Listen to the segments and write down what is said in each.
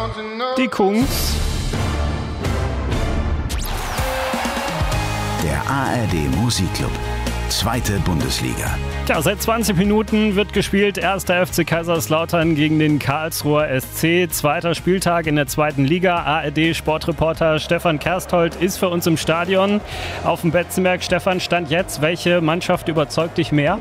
Die Kungs. Der ARD Musikclub. Zweite Bundesliga. Tja, seit 20 Minuten wird gespielt. 1. FC Kaiserslautern gegen den Karlsruher SC. Zweiter Spieltag in der zweiten Liga. ARD-Sportreporter Stefan Kersthold ist für uns im Stadion auf dem Betzenberg. Stefan, Stand jetzt, welche Mannschaft überzeugt dich mehr?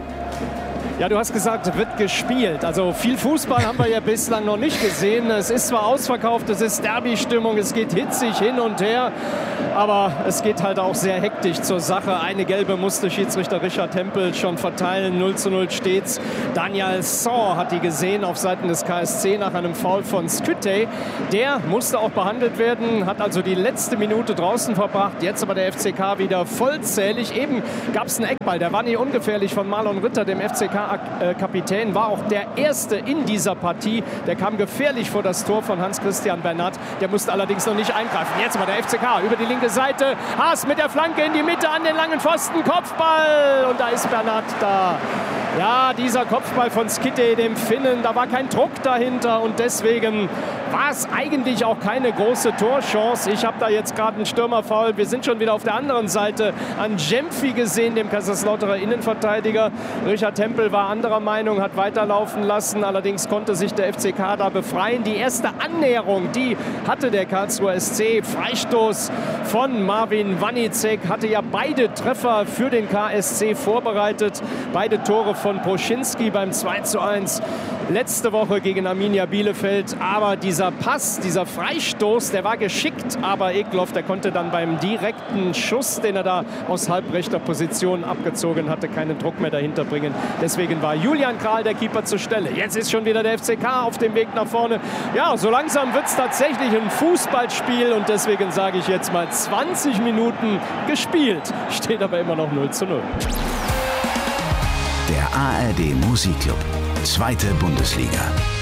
Ja, du hast gesagt, wird gespielt. Also viel Fußball haben wir ja bislang noch nicht gesehen. Es ist zwar ausverkauft, es ist Derby-Stimmung, es geht hitzig hin und her, aber es geht halt auch sehr hektisch zur Sache. Eine gelbe musste Schiedsrichter Richard Tempel schon verteilen. 0:0 steht's. Daniel Saw hat die gesehen auf Seiten des KSC nach einem Foul von Skyttey. Der musste auch behandelt werden, hat also die letzte Minute draußen verbracht. Jetzt aber der FCK wieder vollzählig. Eben gab es einen Eckball, der war nicht ungefährlich von Marlon Ritter, dem FCK-Kapitän, war auch der Erste in dieser Partie. Der kam gefährlich vor das Tor von Hans-Christian Bernat. Der musste allerdings noch nicht eingreifen. Jetzt aber der FCK über die linke Seite. Haas mit der Flanke in die Mitte an den langen Pfosten. Kopfball. Und da ist Bernat da. Ja, dieser Kopfball von Skyttey, dem Finnen, da war kein Druck dahinter und deswegen war es eigentlich auch keine große Torchance. Ich habe da jetzt gerade einen Stürmerfoul. Wir sind schon wieder auf der anderen Seite an Gyamfi gesehen, dem Kaiserslauterer Innenverteidiger. Richard Tempel war anderer Meinung, hat weiterlaufen lassen. Allerdings konnte sich der FCK da befreien. Die erste Annäherung, die hatte der Karlsruher SC. Freistoß von Marvin Wanicek hatte ja beide Treffer für den KSC vorbereitet. Beide Tore von Poschinski beim 2:1 letzte Woche gegen Arminia Bielefeld. Aber dieser Pass, dieser Freistoß, der war geschickt, aber Ekloff, der konnte dann beim direkten Schuss, den er da aus halbrechter Position abgezogen hatte, keinen Druck mehr dahinter bringen. Deswegen war Julian Kral der Keeper zur Stelle. Jetzt ist schon wieder der FCK auf dem Weg nach vorne. Ja, so langsam wird es tatsächlich ein Fußballspiel und deswegen sage ich jetzt mal 20 Minuten gespielt. Steht aber immer noch 0:0. Der ARD Musikclub. Zweite Bundesliga.